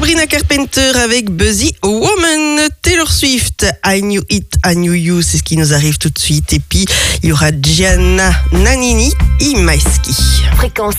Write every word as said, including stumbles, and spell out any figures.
Sabrina Carpenter avec Busy Woman. Taylor Swift, I Knew It, I Knew You, c'est ce qui nous arrive tout de suite. Et puis, il y aura Gianna Nannini et Maeski. Fréquence